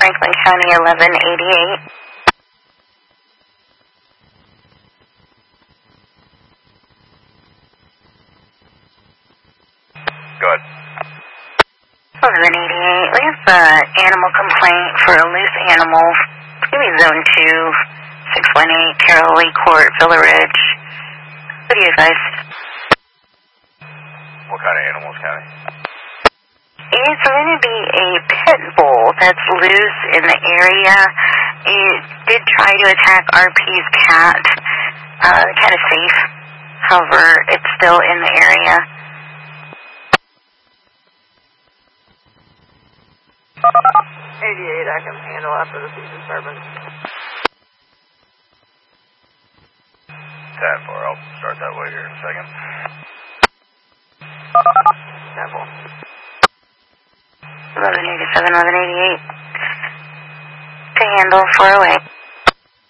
Franklin County 1188. Go ahead. 1188. We have an animal complaint for a loose animal. Give me zone 2, 618, Carroll Lee Court, Villa Ridge. What do you guys? What kind of animals, County? It's going to be a pit bull that's loose in the area. It did try to attack RP's cat. Kind of safe. However, it's still in the area. I can handle after the police disturbance. 10-4, I'll start that way here in a second. 10-4. 1187, 1188. To handle 408.